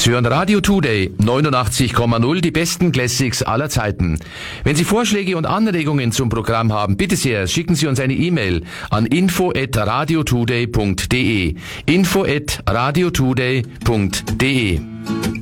Sie hören Radio Today 89,0, die besten Classics aller Zeiten. Wenn Sie Vorschläge und Anregungen zum Programm haben, bitte sehr, schicken Sie uns eine E-Mail an info@radiotoday.de. info@radiotoday.de.